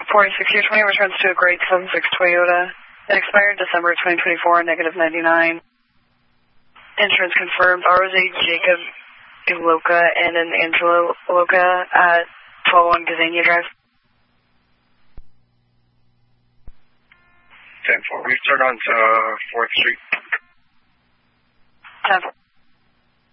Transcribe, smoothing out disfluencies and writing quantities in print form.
46 year 20 returns to a grade 76 Toyota. It expired December 2024, negative 99. Insurance confirmed. ROZ Jacob Iloka and an Angela Iloka at 1201 Gazania Drive. 10-4. We've turned on to 4th Street. 10.